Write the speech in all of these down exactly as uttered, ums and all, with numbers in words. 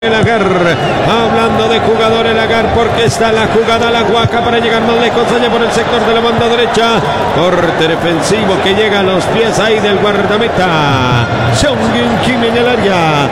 El Agar, hablando de jugador el Agar, porque está la jugada la Guaca para llegar más lejos allá por el sector de la banda derecha. Corte defensivo que llega a los pies ahí del guardameta. Seung-Gun Kim en el área.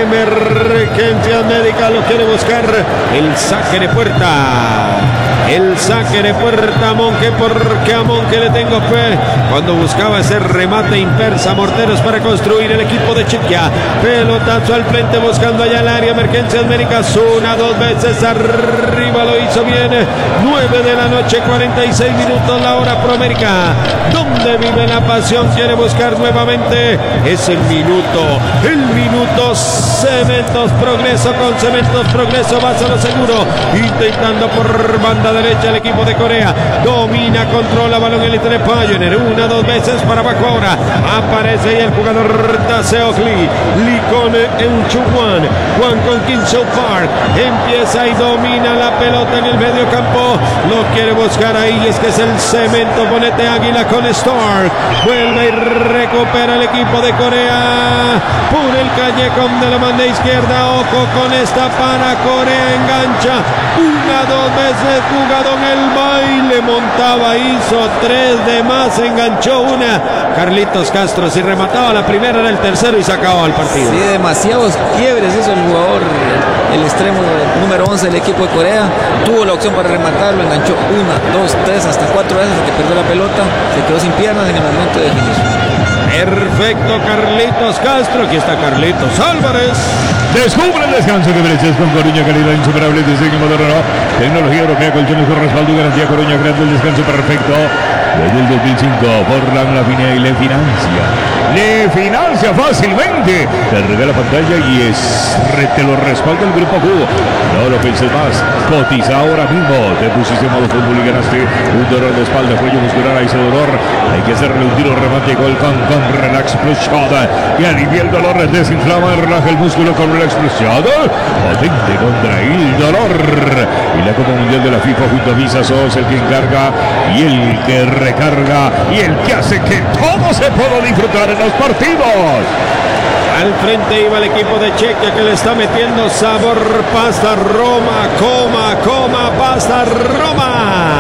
Emergencia médica lo quiere buscar. El saque de puerta. El saque de puerta a Monke, porque a Monke le tengo fe. Cuando buscaba ese remate impersa, morteros para construir el equipo de Chequia. Pelotazo al frente buscando allá el área. Emergencias médicas, una, dos veces arriba, lo hizo bien. nueve de la noche, cuarenta y seis minutos la hora Proamérica. Donde vive la pasión, quiere buscar nuevamente. Es el minuto, el minuto. Cementos Progreso con Cementos Progreso, vas a lo seguro. Intentando por banda derecha el equipo de Corea. Domina, controla balón el Inter Pioneer. Una, dos veces para abajo ahora. Aparece ahí el jugador Taseok Lee. Lee con Enchuwan. Juan con Kim So Park. Empieza y domina la pelota en el medio campo. Lo quiere buscar ahí. Es que es el Cemento. Bonete Águila con Stark. Vuelve y recupera el equipo de Corea. Por el callejón de la banda izquierda. Ojo con esta para Corea. Engancha. Una, dos veces. Jugadón el baile. Montaba. Hizo tres de más. Enganchó una. Carlitos Castro. Si remataba la primera era el tercero y se acabó el partido. Sí, demasiados quiebres hizo el jugador, el extremo número once del equipo de Corea. Tuvo la opción para rematarlo, enganchó una, dos, tres, hasta cuatro veces que perdió la pelota, se quedó sin piernas en el momento de definición. Perfecto, Carlitos Castro. Aquí está Carlitos Álvarez. Descubre el descanso de derechas con Coruña, calidad insuperable, diseño moderno, tecnología europea, colchones con respaldo y garantía. Coruña, grande el descanso perfecto. Desde el dos mil cinco, Forlan la Finea y le financia. Le financia fácilmente. Te regala pantalla y es, te lo respalda el Grupo Q. No lo pienses más. Cotiza ahora mismo. Te pusiste en modo fútbol y ganaste un dolor de espalda, cuello muscular, a ese dolor. Hay que hacerle un tiro remate gol con, con Relax Plus Shot. Y alivia el dolor, desinflama y relaja el músculo con Relax Plus Shot. Potente contra el dolor. Y la Copa Mundial de la FIFA junto a Visa sos el que encarga y el que recarga y el que hace que todo se pueda disfrutar en los partidos. Al frente iba el equipo de Chequia que le está metiendo sabor. Pasta Roma, coma, coma, pasta Roma.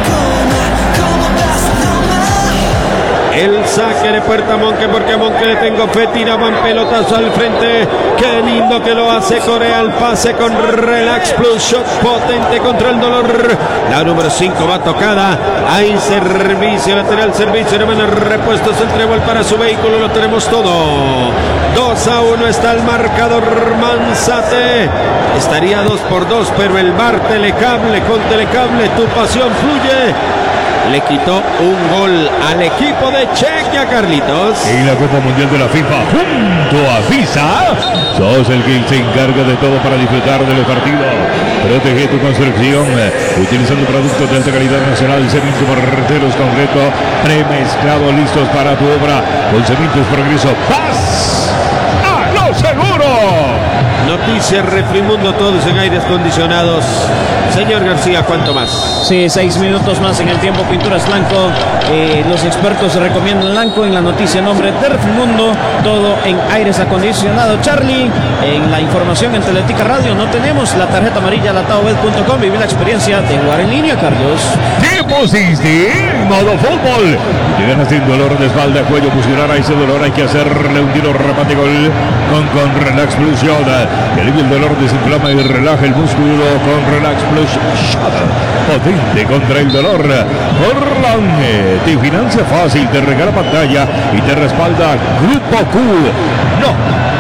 El saque de puerta a Monke, porque a Monke le tengo fe. Tiraban pelotazo al frente. Qué lindo que lo hace Corea. El pase con Relax Plus Shot potente contra el dolor. La número cinco va tocada. Hay servicio lateral, servicio de manos, repuestos, el trébol para su vehículo. Lo tenemos todo. dos a uno está el marcador. Manzate estaría dos por dos, pero el bar Telecable, con Telecable tu pasión fluye. Le quitó un gol al equipo de Chequia, Carlitos. Y la Copa Mundial de la FIFA junto a Visa. Sos el que se encarga de todo para disfrutar de los partidos. Protege tu construcción utilizando productos de alta calidad nacional. Cemento Morteros concreto premezclado, listos para tu obra. Con Cementos Progreso. ¡Paz a lo seguro! Noticias Refrimundo, todos en aires acondicionados. Señor García, ¿cuánto más? Sí, seis minutos más en el tiempo. Pinturas Lanco. Eh, los expertos recomiendan Lanco en la noticia en nombre de Refrimundo. Todo en aires acondicionados. Charlie, en la información en Teletica Radio no tenemos la tarjeta amarilla, latadobet punto com. Viví la experiencia de jugar en línea, Carlos. Te pusiste en modo fútbol. Te ganas sin dolor de espalda, cuello muscular. A ese dolor hay que hacerle un tiro remate gol con, con Relax Plus Shot. Que alivia el dolor, desinflama y relaja el músculo con Relax Plus Shot. Potente contra el dolor. Forlan te financia fácil, te regala pantalla y te respalda Grupo Q. No,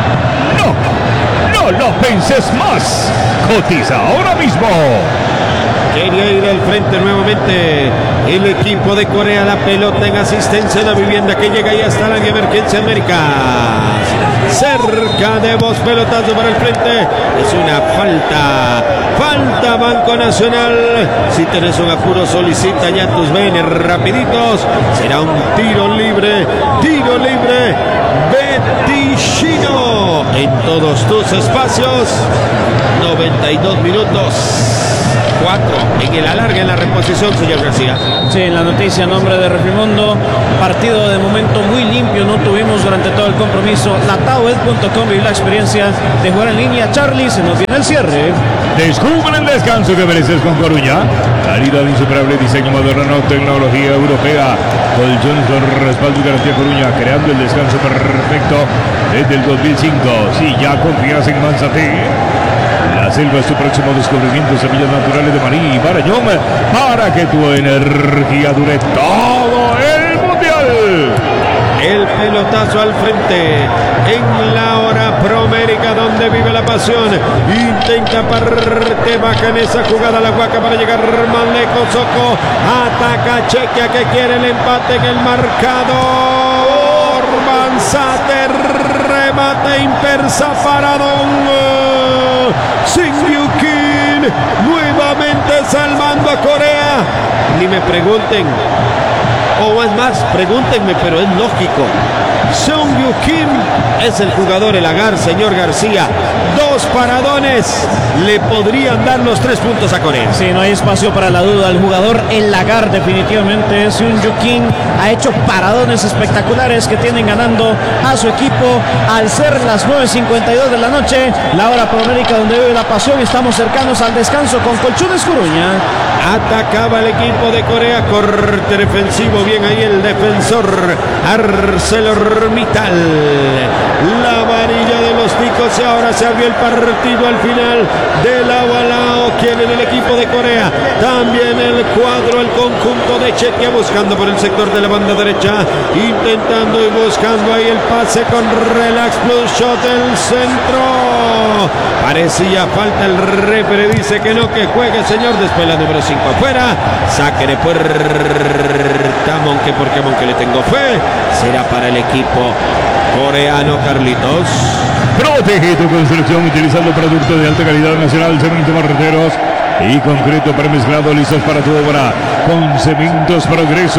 no, no lo penses más. Cotiza ahora mismo. Quería ir al frente nuevamente el equipo de Corea. La pelota en asistencia de la vivienda que llega ahí hasta la emergencia América. Cerca de vos, pelotazo para el frente. Es una falta. Falta Banco Nacional. Si tenés un apuro, solicita ya tus bienes rapiditos. Será un tiro libre. Tiro libre. Betishino en todos tus espacios. noventa y dos minutos. cuatro en el alargue en la reposición, señor García. Sí, en la noticia, nombre de Refrimundo, partido de momento muy limpio, no tuvimos durante todo el compromiso. La Taoed punto com vivió la experiencia de jugar en línea. Charlie, se nos viene el cierre. Descubre el descanso que mereces con Coruña. Calidad insuperable, diseño moderno, tecnología europea. Colchones con respaldo y garantía Coruña, creando el descanso perfecto desde el dos mil cinco. Si ya confías en Manzate, la selva es tu próximo descubrimiento. Semillas naturales de maní y marañón para que tu energía dure todo el mundial. El pelotazo al frente en la hora promérica donde vive la pasión. Intenta parte baja en esa jugada la Guaca para llegar más lejos. Soco ataca Chequia que quiere el empate en el marcador. Manzate remate impersa para Don Singyukin, nuevamente salvando a Corea. Ni me pregunten, o es más, pregúntenme, pero es lógico. Seung-Yu Kim es el jugador, el Agar, señor García. Dos paradones le podrían dar los tres puntos a Corea. Sí, no hay espacio para la duda. El jugador, el Lagar, definitivamente. Seung-Yu Kim ha hecho paradones espectaculares que tienen ganando a su equipo al ser las nueve cincuenta y dos de la noche. La hora promérica donde vive la pasión. Estamos cercanos al descanso con Colchones Coruña. Atacaba el equipo de Corea, corte defensivo, bien ahí el defensor ArcelorMittal. La varilla de los ticos y ahora se abrió el partido al final de lado a lado. Quien en el equipo de Corea, también el cuadro, el conjunto de Chequia buscando por el sector de la banda derecha, intentando y buscando ahí el pase con relax plus shot del centro. Parecía falta, el referee dice que no, que juegue, señor. Después la número cinco afuera, saque de puerta, Monque, porque a Monque le tengo fe, será para el equipo coreano. Carlitos, protege tu construcción utilizando productos de alta calidad nacional, cemento, marreteros y concreto premezclado, listos para tu obra con Cementos Progreso.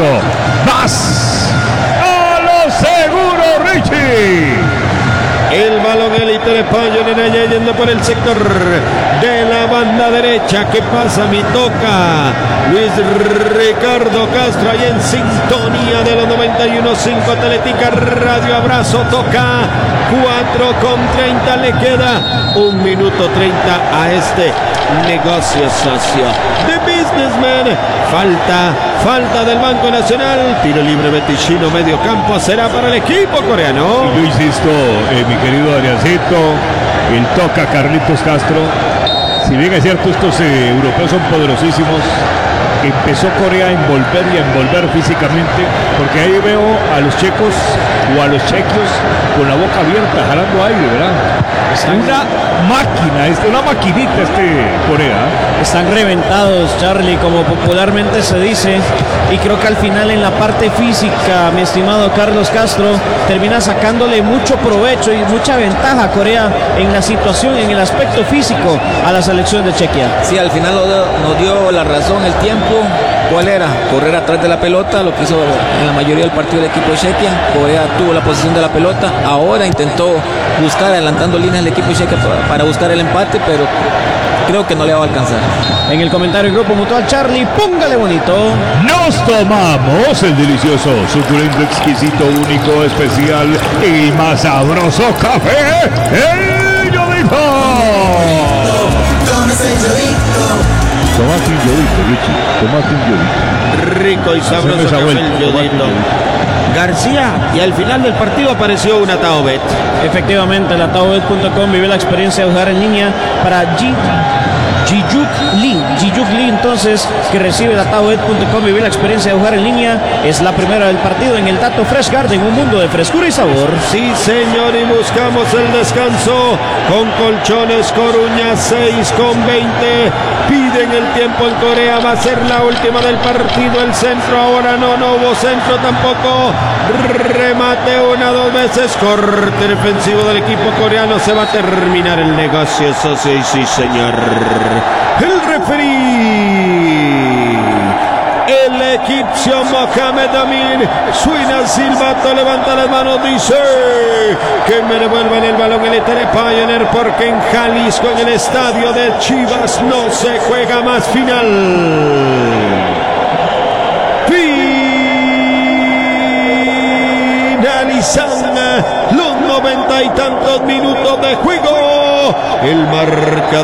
¡Más a lo seguro, Richie! el balón élite de Payo Nenaya yendo por el sector de la banda derecha. ¿Qué pasa? Mi toca Luis Ricardo Castro ahí en sintonía de los noventa y uno punto cinco Teletica Radio. Abrazo, toca cuatro con treinta, le queda un minuto treinta a este negocio socio de Businessman. Falta, falta del Banco Nacional. Tiro libre Beticino, medio campo, será para el equipo coreano. Y yo insisto, eh, mi querido Ariancito, el toca Carlitos Castro. Si bien es cierto, estos eh, europeos son poderosísimos, empezó Corea a envolver y a envolver físicamente, porque ahí veo a los checos o a los chequios con la boca abierta, jalando aire, ¿verdad? Es una máquina, es una maquinita este Corea. Están reventados, Charlie, como popularmente se dice, y creo que al final en la parte física, mi estimado Carlos Castro, termina sacándole mucho provecho y mucha ventaja a Corea en la situación, en el aspecto físico a la selección de Chequia. Sí, al final nos dio la razón el tiempo. ¿Cuál era? Correr atrás de la pelota, lo que hizo en la mayoría del partido del equipo de Chequia. Corea tuvo la posición de la pelota, ahora intentó buscar adelantando líneas el equipo de Chequia para buscar el empate, pero creo que no le va a alcanzar. En el comentario del Grupo Mutual, Charlie, póngale bonito. Nos tomamos el delicioso, suculento, exquisito, único, especial y más sabroso café, el Yodito. Tomate un Yodito, Richie, tomate un Yodito. Rico y sabroso café, el Yodito. García, y al final del partido apareció una Taobet. Efectivamente, la Taobet punto com vive la experiencia de jugar en línea para G Jijuk Lee. Jijuk Lee, entonces, que recibe la Taobet punto com vive la experiencia de jugar en línea. Es la primera del partido en el Tato Fresh Garden, un mundo de frescura y sabor. Sí, señor, y buscamos el descanso con Colchones Coruña, seis con veinte. Piden el tiempo en Corea, va a ser la última del partido. El centro ahora no, no hubo centro tampoco. Remate una, dos veces, corte defensivo del equipo coreano. Se va a terminar el negocio, socio, y sí, señor. El referee, el equipo Inicio Mohamed Amin. Suena el silbato, levanta las manos, dice que me devuelven el balón el Etere Pioneer, porque en Jalisco, en el estadio de Chivas, no se juega más final. Finalizan los noventa y tantos minutos de juego. El marcador